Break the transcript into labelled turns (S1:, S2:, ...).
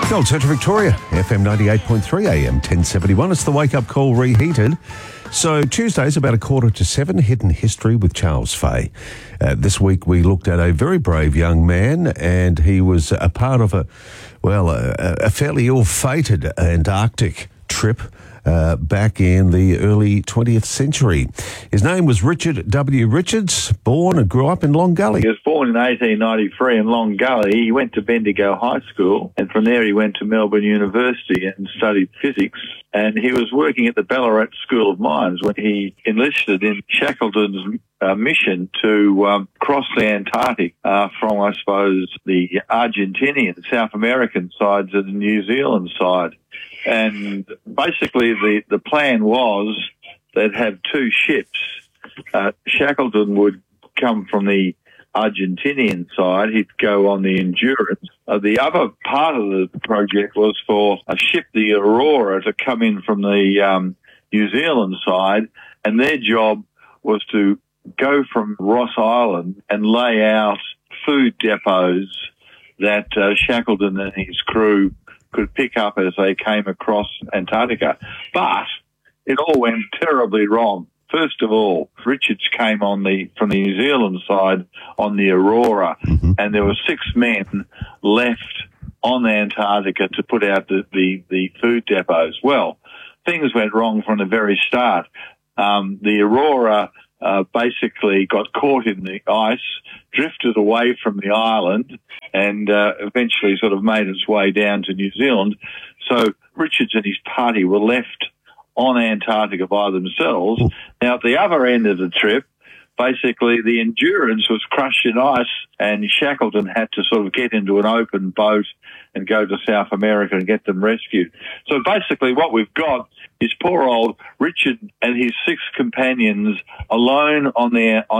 S1: Gold Central Victoria, FM 98.3 AM 1071. It's the wake-up call reheated. So Tuesday's about 6:45, Hidden History with Charles Fay. This week we looked at a very brave young man, and he was a part of a fairly ill-fated Antarctic trip back in the early 20th century. His name was Richard W. Richards, born and grew up in Long Gully.
S2: He was born in 1893 in Long Gully. He went to Bendigo High School, and from there he went to Melbourne University and studied physics. And he was working at the Ballarat School of Mines when he enlisted in Shackleton's mission to cross the Antarctic from, I suppose, the Argentinian, South American side to the New Zealand side. And basically the plan was they'd have two ships. Shackleton would come from the Argentinian side. He'd go on the Endurance. The other part of the project was for a ship, the Aurora, to come in from the New Zealand side, and their job was to go from Ross Island and lay out food depots that Shackleton and his crew could pick up as they came across Antarctica. But it all went terribly wrong. First of all, Richards came from the New Zealand side on the Aurora, and there were 6 men left on Antarctica to put out the food depots. Well, things went wrong from the very start. The Aurora basically got caught in the ice, drifted away from the island, and eventually sort of made its way down to New Zealand. So Richards and his party were left on Antarctica by themselves. Now, at the other end of the trip, basically the Endurance was crushed in ice, and Shackleton had to sort of get into an open boat and go to South America and get them rescued. So basically what we've got is poor old Richard and his 6 companions alone on